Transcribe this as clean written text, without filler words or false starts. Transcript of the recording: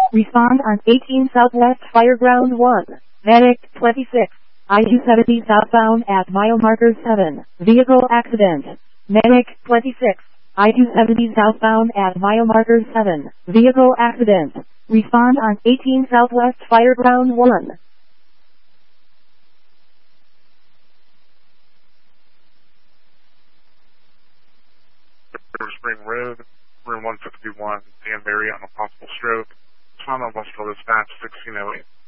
Respond on 18 Southwest Fireground 1. Medic 26. I-270 southbound at mile marker 7. Vehicle accident. Medic 26. I-270 southbound at mile marker 7. Vehicle accident. Respond on 18 Southwest Fireground 1. River Spring Road, room 151, Danbury on a possible stroke. Trauma Industrial Dispatch 1608.